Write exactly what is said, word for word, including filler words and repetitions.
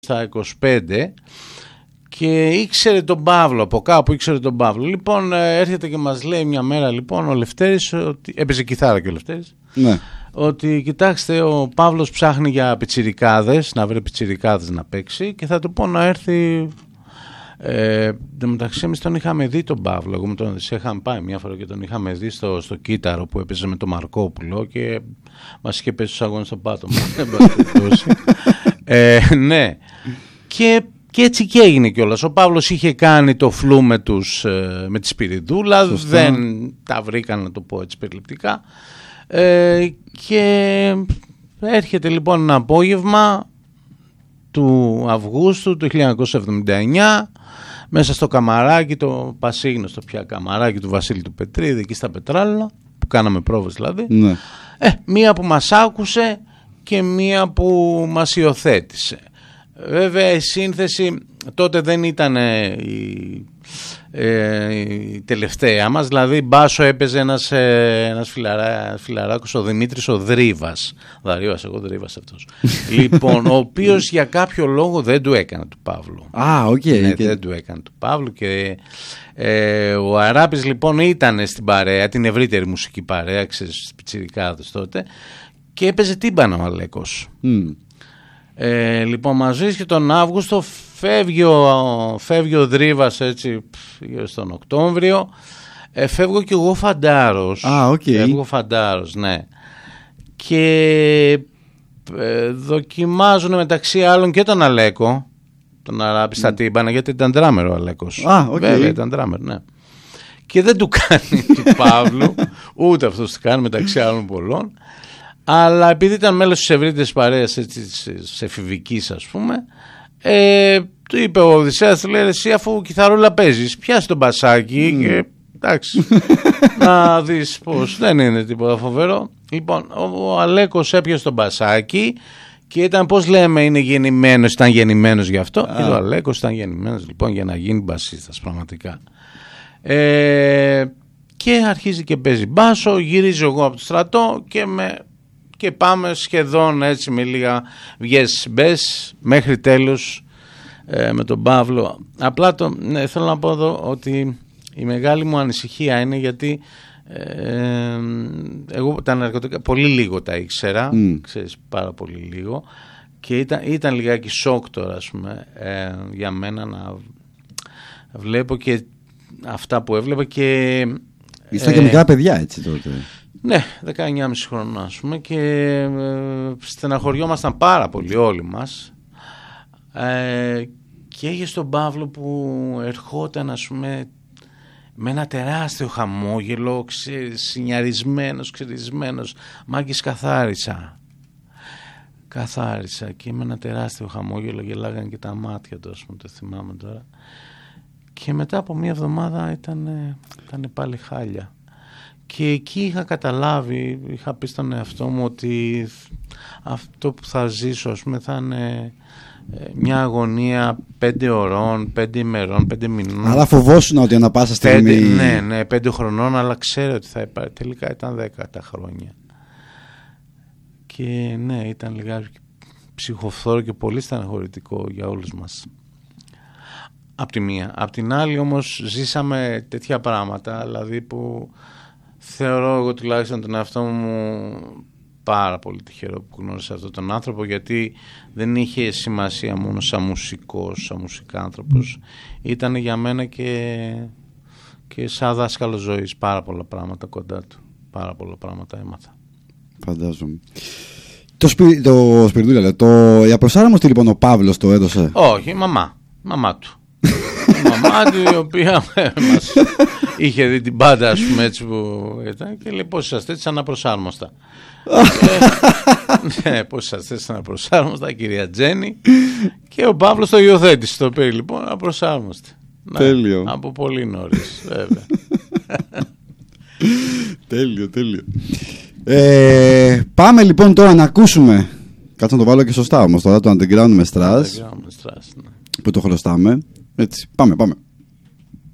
στα είκοσι πέντε και ήξερε τον Παύλο, από κάπου ήξερε τον Παύλο. Λοιπόν, έρχεται και μας λέει μια μέρα, λοιπόν, ο Λευτέρης, ότι έπαιζε κιθάρα και ο Λευτέρης, ναι, ότι κοιτάξτε, ο Παύλος ψάχνει για πιτσιρικάδες, να βρει πιτσιρικάδες να παίξει και θα του πω να έρθει. Ε, Εν μεταξύ, εμείς τον είχαμε δει τον Παύλο. Εγώ με τον είχαμε πάει μια φορά και τον είχαμε δει στο, στο κύτταρο που έπαιζε με τον Μαρκόπουλο και μας είχε πέσει στους αγώνες στο πάτωμα. ε, ναι, και, και έτσι και έγινε κιόλας. Ο Παύλος είχε κάνει το φλου με, τους, με τη Σπυριδούλα. Σωστά. Δεν τα βρήκαν, να το πω έτσι περιληπτικά. Ε, και έρχεται λοιπόν ένα απόγευμα του Αυγούστου του χίλια εννιακόσια εβδομήντα εννιά μέσα στο καμαράκι, το πασίγνωστο πια καμαράκι του Βασίλη του Πετρίδη, εκεί στα Πετράλαινα, που κάναμε πρόβες δηλαδή, ναι. ε, μία που μας άκουσε και μία που μας υιοθέτησε. Βέβαια η σύνθεση τότε δεν ήταν η, ε, η τελευταία μας, δηλαδή μπάσο έπαιζε ένας, ε, ένας φιλαρά, φιλαράκος, ο Δημήτρης ο Δρίβας, Δαρίβας, εγώ Δρίβας αυτός, λοιπόν, ο οποίος για κάποιο λόγο δεν του έκανε του Παύλου. Α, οκ. Okay, ναι, okay. Δεν του έκανε του Παύλου και ε, ο Αράπης λοιπόν ήταν στην παρέα, την ευρύτερη μουσική παρέα, ξέρεις, στις πιτσιρικάδες τότε, και έπαιζε τύμπανο ο Αλέκος. Mm. Ε, λοιπόν, μαζί και τον Αύγουστο φεύγει ο, φεύγει ο Δρίβας έτσι γύρω στον Οκτώβριο, ε, φεύγω και εγώ Φαντάρος. Α, οκ. Okay. Φεύγω Φαντάρος, ναι. Και ε, δοκιμάζουν μεταξύ άλλων και τον Αλέκο, τον Αράπη στα τύμπανα, γιατί ήταν ντράμερ ο Αλέκος. Α, οκ. Βέβαια ήταν ντράμερ, ναι. Και δεν του κάνει του Παύλου, ούτε αυτός του κάνει μεταξύ άλλων πολλών. Αλλά επειδή ήταν μέλος της ευρύτερης παρέας της εφηβικής, ας πούμε, ε, του είπε ο Οδυσσέας, του λέει, εσύ αφού κιθαρούλα παίζεις, πιάσε τον μπασάκι mm. και εντάξει, να δεις πως δεν είναι τίποτα φοβερό. Λοιπόν, ο, ο Αλέκος έπιασε τον μπασάκι και ήταν, πώς λέμε, είναι γεννημένος, ήταν γεννημένος γι' αυτό. Ah. Και ο Αλέκος ήταν γεννημένος λοιπόν για να γίνει μπασίστας πραγματικά. Ε, και αρχίζει και παίζει μπάσο, γυρίζω εγώ από το στρατό και με... και πάμε σχεδόν έτσι με λίγα βγες μπες μέχρι τέλους ε, με τον Παύλο. Απλά το, ναι, θέλω να πω εδώ ότι η μεγάλη μου ανησυχία είναι γιατί ε, εγώ τα ναρκωτικά πολύ λίγο τα ήξερα, mm. ξέρεις, πάρα πολύ λίγο, και ήταν, ήταν λιγάκι σοκ τώρα, ας πούμε, ε, για μένα να βλέπω και αυτά που έβλεπα και... Ήσταν ε, και μικρά παιδιά έτσι τότε. Ναι, δεκαεννιά και μισό χρονών, ας πούμε, και ε, στεναχωριόμασταν πάρα πολύ όλοι μας, ε, και είχε στον Παύλο που ερχόταν, ας πούμε, με ένα τεράστιο χαμόγελο, ξε, συνιαρισμένος, ξερισμένος, Μάγκης καθάρισα, καθάρισα και με ένα τεράστιο χαμόγελο γελάγαν και τα μάτια του, ας πούμε, το θυμάμαι τώρα, και μετά από μία εβδομάδα ήταν, ήταν πάλι χάλια. Και εκεί είχα καταλάβει, είχα πει στον εαυτό μου ότι αυτό που θα ζήσω, ας πούμε, θα είναι μια αγωνία πέντε ωρών, πέντε ημερών, πέντε μηνών. Αλλά φοβόσουν ότι ανά πάσα στιγμή... Πέντε, ναι, ναι, πέντε χρονών, αλλά ξέρω ότι θα υπάρχει. Τελικά ήταν δέκα τα χρόνια. Και ναι, ήταν λιγάκι ψυχοφθόρο και πολύ στεναχωρητικό για όλους μας. Απ' τη μία. Απ' την άλλη όμως ζήσαμε τέτοια πράγματα, δηλαδή που... Θεωρώ εγώ τουλάχιστον τον εαυτό μου πάρα πολύ τυχερό που γνώρισα αυτόν τον άνθρωπο, γιατί δεν είχε σημασία μόνο σαν μουσικός, σαν μουσικάνθρωπος. Ήταν για μένα και, και σαν δάσκαλο ζωής πάρα πολλά πράγματα κοντά του. Πάρα πολλά πράγματα έμαθα. Φαντάζομαι. Το, σπι, το Σπυριδούλα, το, η απροσάρμοστη λοιπόν ο Παύλος το έδωσε. Όχι, η μαμά, μαμά του. Η μαμά του, η οποία μας είχε δει την πάντα, ας πούμε, έτσι που ήταν, και λέει πώς είσαστε έτσι αναπροσάρμοστα. Ναι, πώς είσαστε έτσι αναπροσάρμοστα, κυρία Τζέννη. Και ο Παύλος το υιοθέτησε, το πει λοιπόν αναπροσάρμοστη. Τέλειο. Από πολύ νωρίς, βέβαια. Τέλειο, τέλειο. Ε, πάμε λοιπόν τώρα να ακούσουμε. Κάτσε να το βάλω και σωστά όμως τώρα, το Underground με Στρας, ναι. που το χρωστάμε. Έτσι, πάμε, πάμε.